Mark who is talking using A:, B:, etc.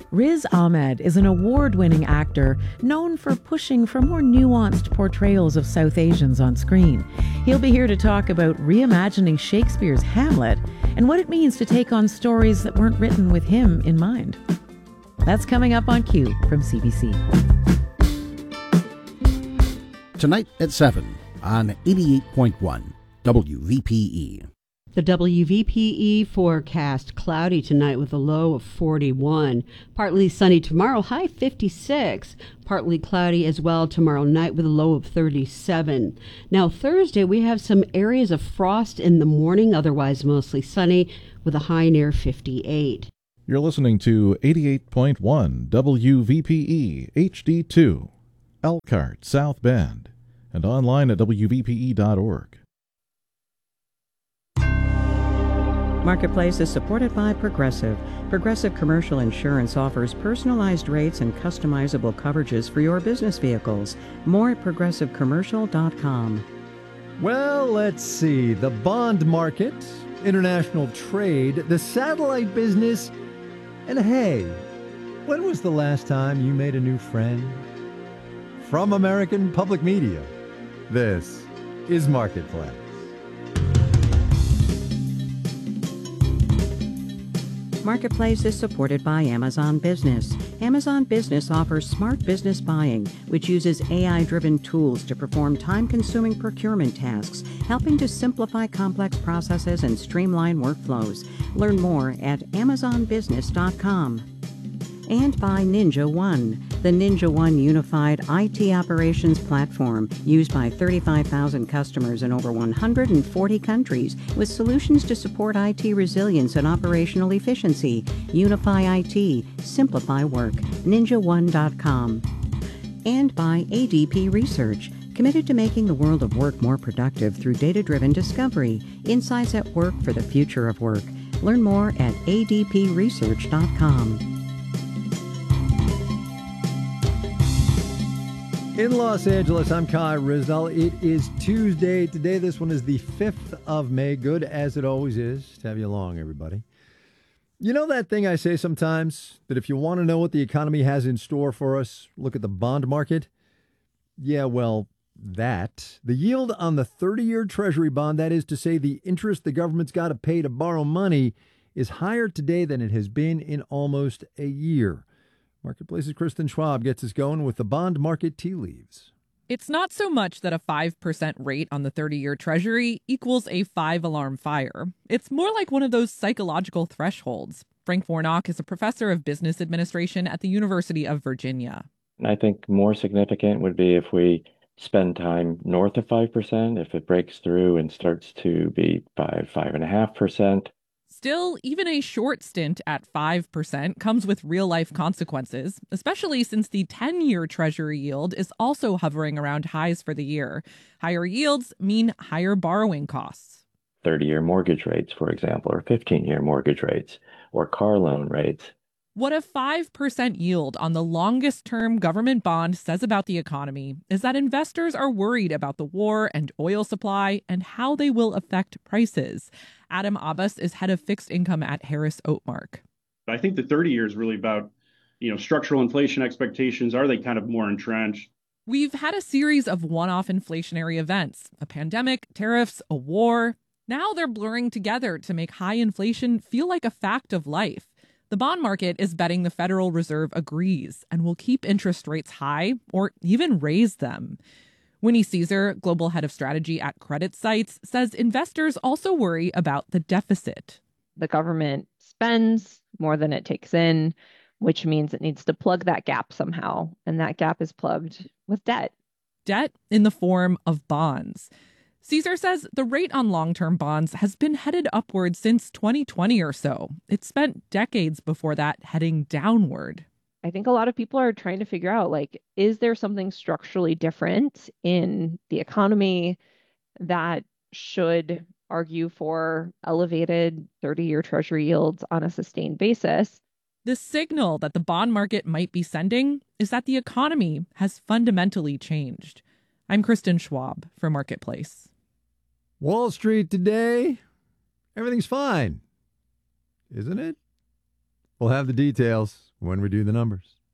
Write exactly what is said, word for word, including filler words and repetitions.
A: Riz Ahmed is an award-winning actor known for pushing for more nuanced portrayals of South Asians on screen. He'll be here to talk about reimagining Shakespeare's Hamlet and what it means to take on stories that weren't written with him in mind. That's coming up on Q from C B C.
B: Tonight at seven on eighty-eight point one W V P E.
C: The W V P E forecast: cloudy tonight with a low of forty-one. Partly sunny tomorrow, high fifty-six. Partly cloudy as well tomorrow night with a low of thirty-seven. Now Thursday, we have some areas of frost in the morning, otherwise mostly sunny with a high near fifty-eight.
D: You're listening to eighty-eight point one W V P E H D two, Elkhart, South Bend, and online at W V P E dot org.
A: Marketplace is supported by Progressive. Progressive Commercial Insurance offers personalized rates and customizable coverages for your business vehicles. More at progressive commercial dot com.
E: Well, let's see. The bond market, international trade, the satellite business, and hey, when was the last time you made a new friend? From American Public Media, this is Marketplace.
A: Marketplace is supported by Amazon Business. Amazon Business offers smart business buying, which uses A I-driven tools to perform time-consuming procurement tasks, helping to simplify complex processes and streamline workflows. Learn more at amazon business dot com. And by Ninja One, the Ninja One unified I T operations platform used by thirty-five thousand customers in over one hundred forty countries with solutions to support I T resilience and operational efficiency. Unify I T, simplify work. ninja one dot com. And by A D P Research, committed to making the world of work more productive through data-driven discovery. Insights at work for the future of work. Learn more at A D P research dot com.
E: In Los Angeles, I'm Kai Rizdal. It is Tuesday today. This one is the fifth of May. Good as it always is to have you along, everybody. You know that thing I say sometimes, that if you want to know what the economy has in store for us, look at the bond market? Yeah, well, that. The yield on the thirty-year Treasury bond, that is to say the interest the government's got to pay to borrow money, is higher today than it has been in almost a year. Marketplace's Kristen Schwab gets us going with the bond market tea leaves.
F: It's not so much that a five percent rate on the thirty-year Treasury equals a five-alarm fire. It's more like one of those psychological thresholds. Frank Warnock is a professor of business administration at the University of Virginia.
G: I think more significant would be if we spend time north of five percent, if it breaks through and starts to be five, five point five percent.
F: Still, even a short stint at five percent comes with real-life consequences, especially since the ten-year Treasury yield is also hovering around highs for the year. Higher yields mean higher borrowing costs.
G: thirty-year mortgage rates, for example, or fifteen-year mortgage rates, or car loan rates.
F: What a five percent yield on the longest-term government bond says about the economy is that investors are worried about the war and oil supply and how they will affect prices. Adam Abbas is head of fixed income at Harris Oakmark.
H: I think the thirty years really about, you know, structural inflation expectations. Are they kind of more entrenched?
F: We've had a series of one-off inflationary events, a pandemic, tariffs, a war. Now they're blurring together to make high inflation feel like a fact of life. The bond market is betting the Federal Reserve agrees and will keep interest rates high or even raise them. Winnie Caesar, global head of strategy at CreditSights, says investors also worry about the deficit.
I: The government spends more than it takes in, which means it needs to plug that gap somehow. And that gap is plugged with debt.
F: Debt in the form of bonds. Caesar says the rate on long-term bonds has been headed upward since twenty twenty or so. It spent decades before that heading downward.
I: I think a lot of people are trying to figure out, like, is there something structurally different in the economy that should argue for elevated thirty-year Treasury yields on a sustained basis?
F: The signal that the bond market might be sending is that the economy has fundamentally changed. I'm Kristen Schwab for Marketplace.
E: Wall Street today, everything's fine, isn't it? We'll have the details when we do the numbers.